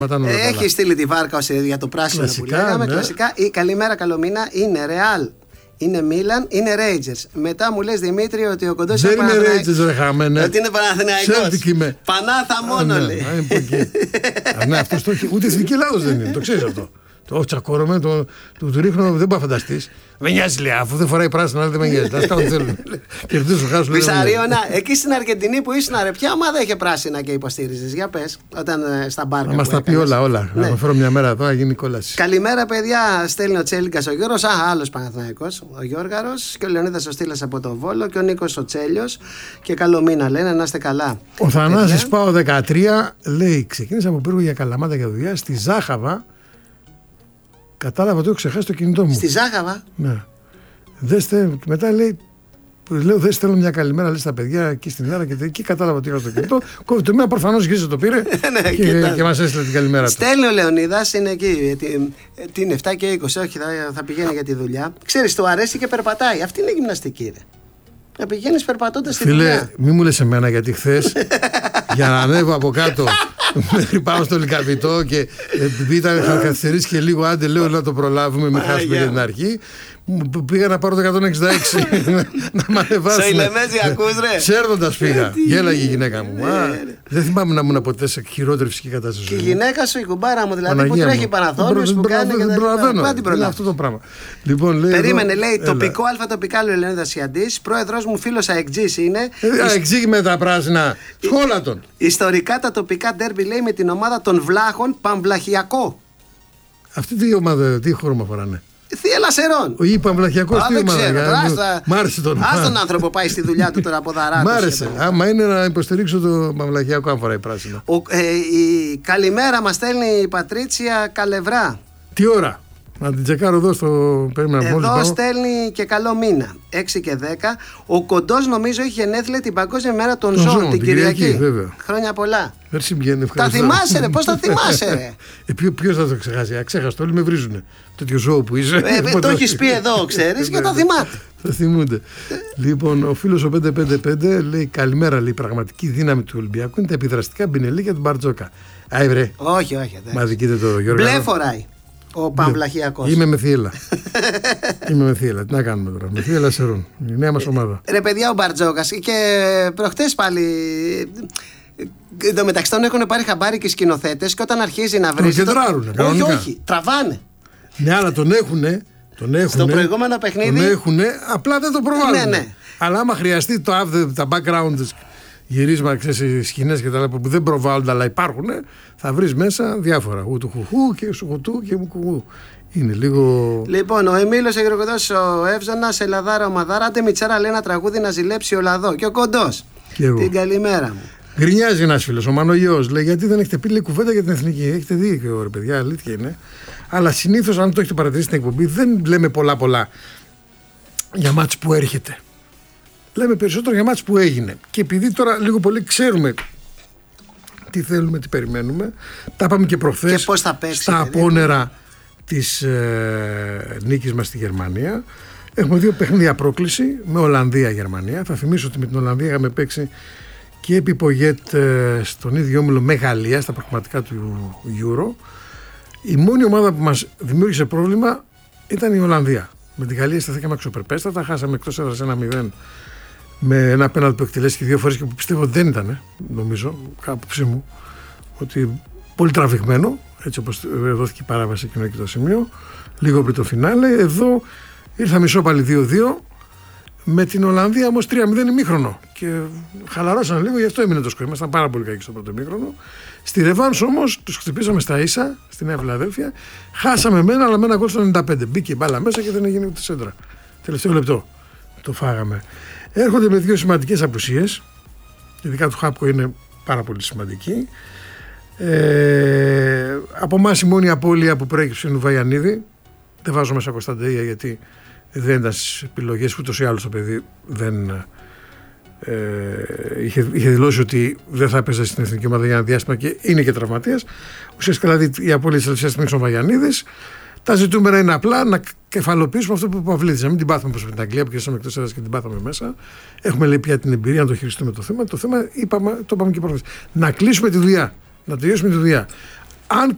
Έχει στείλει τη βάρκα για το πράσινο κλασικά, που λέγαμε. Ναι. Κλασικά. Η καλημέρα, καλομήνα είναι Real, είναι Μίλαν, είναι Rangers. Μετά μου λες Δημήτρη ότι ο κοντός δεν είναι Rangers, ρε χαμένε. Ότι είναι Παναθηναϊκός. Πανάθα μόνο λέει. Ναι, αυτό το έχει. Ούτε εθνική Ελλάδος δεν είναι, το ξέρεις αυτό. Το τσακώρωμε, του ρίχνω, δεν μπορεί να φανταστείς. Με νοιάζει, λέει, αφού δεν φοράει πράσινο, δεν με νοιάζει. Να κάνουν θέλουν. Κερδίζουν, χάσουν. Βυσαρίωνα, εκεί στην Αργεντινή που ήσουν, ρε, ποια ομάδα είχε πράσινα και υποστήριζες? Για πες, όταν στα μπάρκα. Να μας τα πει όλα. Ναι. Να φέρω μια μέρα εδώ να γίνει κόλαση. Καλημέρα, παιδιά. Στέλνει ο Τσέλικας ο Γιώργος. Άλλος Παναθηναϊκός, ο Γιώργαρος. Και ο Λεωνίδας ο Στήλας από τον Βόλο. Και ο Νίκος ο Τσέλιος. Και καλό μήνα λένε, να είστε καλά. Ο Θανάσης Πάο 13 λέει: ξεκίνησα από πύργο για Καλαμάτα για δουλειά στη Ζάχαβα. Κατάλαβα ότι έχω ξεχάσει το κινητό μου. Στη Ζάχαβα. Ναι. Μετά λέει: λέω, δεν στέλνω μια καλημέρα, λέει στα παιδιά εκεί στην Ελλάδα και εκεί κατάλαβα ότι είχα στο κινητό. Κόβει το μήνα, προφανώς γύρισε το πήρε και μας έστειλε την καλημέρα του. Στέλνει ο Λεωνίδας, είναι εκεί. Τι είναι 7 και 20, όχι, θα πηγαίνει για τη δουλειά. Ξέρεις, του αρέσει και περπατάει. Αυτή είναι γυμναστική, ρε. Να πηγαίνεις περπατώντας στη δουλειά. Φίλε, μη μου λες εμένα, γιατί χθες για να ανέβω από κάτω μέχρι πάω στο Λυκαβητό και είχα καθυστερήσει και λίγο, άντε λέω να το προλάβουμε, μην χάσουμε για την αρχή. Πήγα να πάρω το 166 να μ' ανεβάσουν. Στο Ηλεμέζι ακούς, ρε. Σέρνοντας πήγα. Γέλαγε η γυναίκα μου. Δεν θυμάμαι να ήμουν ποτέ σε χειρότερη φυσική κατάσταση. Και η γυναίκα σου, η κουμπάρα μου, δηλαδή που τρέχει Παναθώνιος, που κάνει και δεν αυτό το πράγμα. Περίμενε, λέει, τοπικό αλφατοπικά, λέει ο Λεωνίδας Ιαντής. Πρόεδρος μου, φίλος αεκτζής είναι. Αεκτζή με τα πράσινα. Σχόλατον. Ιστορικά τα τοπικά ντέρμπι, λέει, με την ομάδα των Βλάχων, Παμβλαχιακό. Αυτή τι ομάδα, τι χρώμα φοράνε? Θεία Λασερών. Ή Παμβλαχιακός, τι ομάδα? Μ' άρεσε τον. Ας τον άνθρωπο πάει στη δουλειά του τώρα από δαράτος. Μ' άρεσε. Άμα είναι να υποστηρίξω το Παμβλαχιακό, αν φοράει πράσινα. Η καλημέρα μας στέλνει η Πατρίτσια Καλευρά. Τι ώρα? Να την τσεκάρω εδώ στο περίμενα. Εδώ στέλνει και καλό μήνα. 6 και 10. Ο Κοντός νομίζω είχε γενέθλια την Παγκόσμια Μέρα των Ζώων την Κυριακή. Χρόνια πολλά. Τα θυμάσαι, ρε, πώς τα θυμάσαι, ρε. Ποιος θα το ξεχάσει? Αξέχαστο, όλοι με βρίζουνε. Τέτοιο ζώο που είσαι. Το έχεις πει εδώ, ξέρεις, και τα θυμάται. Θα θυμούνται. Λοιπόν, ο φίλος ο 555 λέει: καλημέρα, λέει, πραγματική δύναμη του Ολυμπιακού είναι τα επιδραστικά Μπινελί και την Μπαρτζόκα. Άι, βρε. Όχι. Μα δικείτε το Γιώργο. Μπλε φοράει. Ο Παμβλαχιακός. Είμαι με θύελα. Τι να κάνουμε τώρα? Με θύελα Σερών. Η νέα μας ομάδα. Ρε παιδιά, ο Μπαρτζόκας. Και προχτές πάλι. Εδώ μεταξύ των έχουν πάρει χαμπάρι και οι σκηνοθέτες και όταν αρχίζει να βρίζει. Τον κεντράρουνε. Όχι. Τραβάνε. Ναι, αλλά τον έχουνε. Στο προηγούμενο παιχνίδι. Τον έχουνε, απλά δεν το προβάλλουν. Ναι. Αλλά άμα χρειαστεί τα background, γυρίσμα, ξέρεις, σκηνές και τα λοιπά που δεν προβάλλονται αλλά υπάρχουν, θα βρεις μέσα διάφορα. Ουτουχουχού και σουχουτού και μουκουγού. Είναι λίγο. Λοιπόν, ο Εμίλος Εγροκοντός, ο Εύζωνας, Ελαδάρα, ο Μαδάρα, άντε Μιτσάρα λέει ένα τραγούδι να ζηλέψει ο Λαδό. Και ο Κοντός. Την καλημέρα μου. Γκρινιάζει ένας φίλος, ο Μανογιός, λέει: γιατί δεν έχετε πει λέει κουβέντα για την εθνική? Έχετε δίκιο, ρε παιδιά, αλήθεια είναι. Αλλά συνήθως, αν το έχετε παρατηρήσει στην εκπομπή, δεν λέμε πολλά για μάτς που έρχεται. Λέμε περισσότερο για μάτς που έγινε. Και επειδή τώρα λίγο πολύ ξέρουμε τι θέλουμε, τι περιμένουμε, τα είπαμε και προχθές και πώς θα παίξει, στα απόνερα της νίκης μας στη Γερμανία. Έχουμε 2 παιχνίδια πρόκληση με Ολλανδία-Γερμανία. Θα θυμίσω ότι με την Ολλανδία είχαμε παίξει και επί Πογέτ στον ίδιο όμιλο με Γαλλία στα πραγματικά του Euro. Η μόνη ομάδα που μας δημιούργησε πρόβλημα ήταν η Ολλανδία. Με τη Γαλλία σταθήκαμε αξιοπρεπέστατα, χάσαμε εκτός έδρας 1-0 με ένα πέναλτι που εκτελέστηκε 2 φορές και που πιστεύω δεν ήταν, νομίζω, κάποψή μου, ότι πολύ τραβηγμένο, έτσι όπως δόθηκε η παράβαση εκείνο και το σημείο, λίγο πριν το φινάλε. Εδώ ήρθαμε ισόπαλοι 2-2, με την Ολλανδία όμως 3-0 ημίχρονο και χαλαρώσαν λίγο, γι' αυτό έμεινε το σκορ. Ήμασταν πάρα πολύ κακοί στο πρώτο ημίχρονο. Στη ρεβάνς όμως τους χτυπήσαμε στα ίσα στη Νέα Φιλαδέλφια, χάσαμε με αλλά με ένα γκολ στο 95. Μπήκε η μπάλα μέσα και δεν έγινε ούτε σέντρα. Τελευταίο λεπτό το φάγαμε. Έρχονται με 2 σημαντικές απουσίες, ειδικά του Χάπκο είναι πάρα πολύ σημαντική. Από εμάς η μόνη απώλεια που προέκυψε είναι ο Βαϊανίδη. Δεν βάζω μέσα Κωνσταντεΐα γιατί δεν ήταν στις επιλογές, ούτως ή άλλως το παιδί δεν είχε δηλώσει ότι δεν θα έπαιζε στην εθνική ομάδα για ένα διάστημα και είναι και τραυματίας. Ουσιαστικά δηλαδή η απώλεια της τελευταίας στιγμής ο Βαγιανίδης. Τα ζητούμενα είναι απλά να κεφαλοποιήσουμε αυτό που είπε ο Παυλίδης, να μην την πάθουμε όπως με την Αγγλία που κερδίσαμε εκτός έδρας και την πάθαμε μέσα. Έχουμε λέει πια την εμπειρία να το χειριστούμε το θέμα. Το θέμα το είπαμε και προχθές. Να κλείσουμε τη δουλειά, να τελειώσουμε τη δουλειά. Αν